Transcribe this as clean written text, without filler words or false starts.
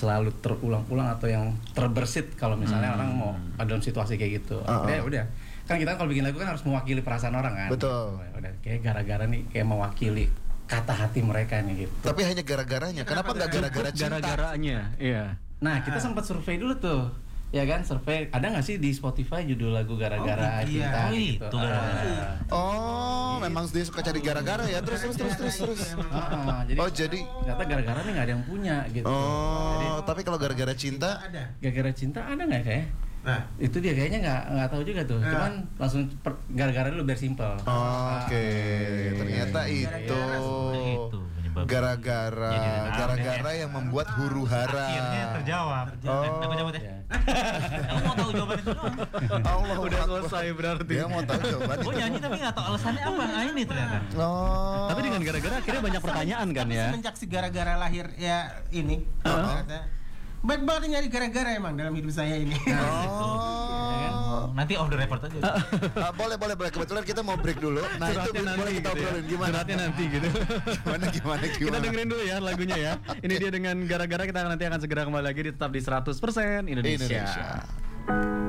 selalu terulang-ulang atau yang terbersit kalau misalnya orang mau dalam situasi kayak gitu. Udah. Kan kita kalau bikin lagu kan harus mewakili perasaan orang kan. Betul. Udah kayak gara-gara nih kayak mewakili kata hati mereka nih gitu. Tapi hanya gara-garanya. Kenapa nggak gara-gara cinta? Gara-garanya, iya. Nah, kita sempat survei dulu tuh. Ya kan, survei. Ada nggak sih di Spotify judul lagu gara-gara cinta gitu? Itu gara-gara. Memang dia suka cari gara-gara ya. Terus. Jadi ternyata gara-gara nih nggak ada yang punya gitu. Jadi, Tapi kalau gara-gara cinta gara-gara cinta ada nggak kayak? Nah, itu dia kayaknya nggak tahu juga tuh. Cuman langsung gara-gara dulu biar simpel. Oke, ternyata itu gara-gara yang membuat huru hara. Akhirnya terjawab. Aku jawab ya. Aku mau tahu jawaban itu doang. Allah Udah selesai berarti. Dia mau tahu jawabannya. Gue nyanyi tapi nggak tahu alasannya apa. Nah ini ternyata. Tapi dengan gara-gara akhirnya banyak pertanyaan kan ya. Semenjak si gara-gara lahir ya ini. Baik banget nyari gara-gara emang dalam hidup saya ini. Nanti off the record aja. Boleh. Kebetulan kita mau break dulu. Nah, itu boleh kita obrolin gimana? Curhatnya nanti gitu. Gimana? Kita dengerin dulu ya lagunya ya. Ini dia dengan gara-gara, kita nanti akan segera kembali lagi, tetap di 100% Indonesia.